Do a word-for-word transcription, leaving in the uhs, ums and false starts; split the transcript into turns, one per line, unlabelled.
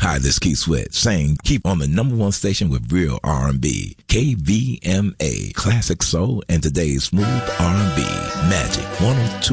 Hi, this is Keith Sweat saying keep on the number one station with real R and B. K V M A, classic soul and today's smooth R and B. Magic one oh two.